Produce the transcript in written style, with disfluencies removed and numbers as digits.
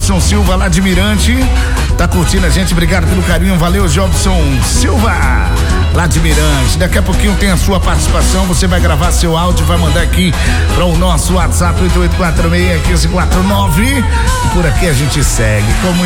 Jobson Silva lá de Mirante, tá curtindo a gente, obrigado pelo carinho, valeu Jobson Silva lá de Mirante. Daqui a pouquinho tem a sua participação, você vai gravar seu áudio, vai mandar aqui para o nosso WhatsApp 88461549 e por aqui a gente segue. Como